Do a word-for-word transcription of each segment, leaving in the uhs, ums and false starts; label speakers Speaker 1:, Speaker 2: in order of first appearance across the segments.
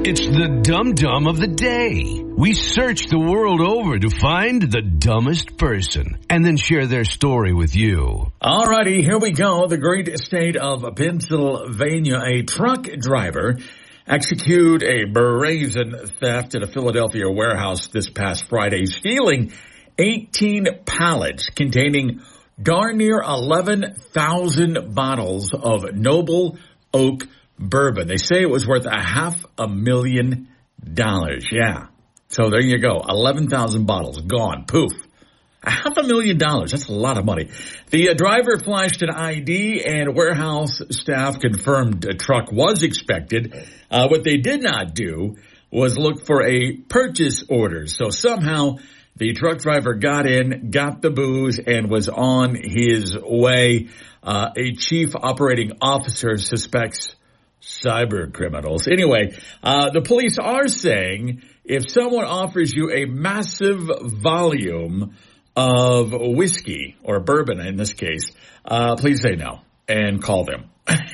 Speaker 1: It's the Dum Dum of the Day. We search the world over to find the dumbest person and then share their story with you.
Speaker 2: All righty, here we go. The great state of Pennsylvania. A truck driver executed a brazen theft at a Philadelphia warehouse this past Friday, stealing eighteen pallets containing darn near eleven thousand bottles of Noble Oak bourbon. They say it was worth a half a million dollars. Yeah. So there you go. eleven thousand bottles gone. Poof. A half a million dollars. That's a lot of money. The uh, driver flashed an I D and warehouse staff confirmed a truck was expected. Uh, what they did not do was look for a purchase order. So somehow the truck driver got in, got the booze, and was on his way. Uh, a chief operating officer suspects cyber criminals. Anyway, uh, the police are saying if someone offers you a massive volume of whiskey or bourbon in this case, uh, please say no and call them.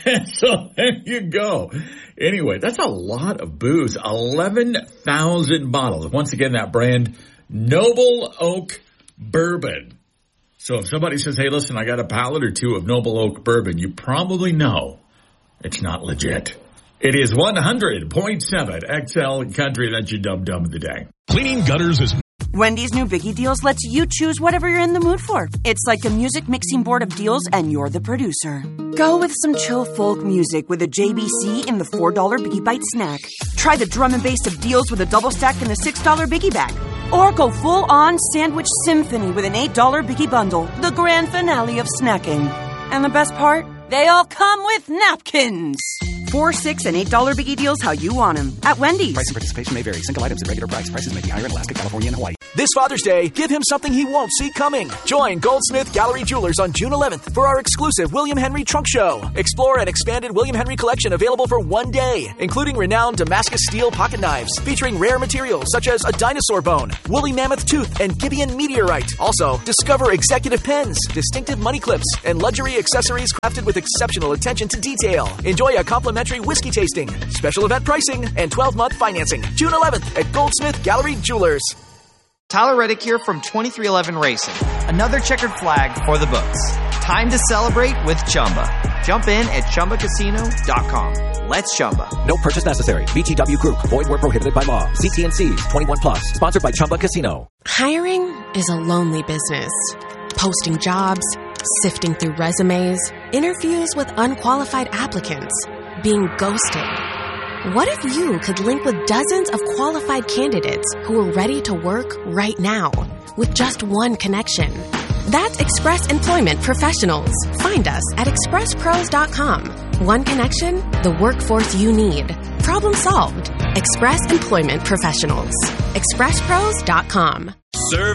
Speaker 2: So there you go. Anyway, that's a lot of booze. eleven thousand bottles. Once again, that brand, Noble Oak Bourbon. So if somebody says, hey, listen, I got a pallet or two of Noble Oak Bourbon, you probably know it's not legit. It is one hundred point seven X L Country. That's your Dum Dum of the Day.
Speaker 3: Cleaning gutters is...
Speaker 4: Wendy's new Biggie Deals lets you choose whatever you're in the mood for. It's like a music mixing board of deals, and you're the producer. Go with some chill folk music with a J B C in the four dollar Biggie Bite snack. Try the drum and bass of deals with a double stack in the six dollar Biggie Bag. Or go full-on sandwich symphony with an eight dollar Biggie Bundle, the grand finale of snacking. And the best part? They all come with napkins. Four, six, and eight dollar Biggie Deals how you want them. At Wendy's.
Speaker 5: Price and participation may vary. Single items at regular price. Prices may be higher in Alaska, California, and Hawaii.
Speaker 6: This Father's Day, give him something he won't see coming. Join Goldsmith Gallery Jewelers on June eleventh for our exclusive William Henry Trunk Show. Explore an expanded William Henry collection available for one day, including renowned Damascus steel pocket knives featuring rare materials such as a dinosaur bone, woolly mammoth tooth, and Gibeon meteorite. Also, discover executive pens, distinctive money clips, and luxury accessories crafted with exceptional attention to detail. Enjoy a complimentary whiskey tasting, special event pricing, and twelve month financing. June eleventh at Goldsmith Gallery Jewelers.
Speaker 7: Tyler Reddick here from twenty-three eleven Racing. Another checkered flag for the books. Time to celebrate with Chumba. Jump in at Chumba Casino dot com. Let's Chumba.
Speaker 8: No purchase necessary. V G W Group. Void where prohibited by law. See T and C's. twenty-one plus. Sponsored by Chumba Casino.
Speaker 9: Hiring is a lonely business. Posting jobs, sifting through resumes, interviews with unqualified applicants, being ghosted. What if you could link with dozens of qualified candidates who are ready to work right now with just one connection? That's Express Employment Professionals. Find us at express pros dot com. One connection, the workforce you need. Problem solved. Express Employment Professionals. express pros dot com.
Speaker 3: Serve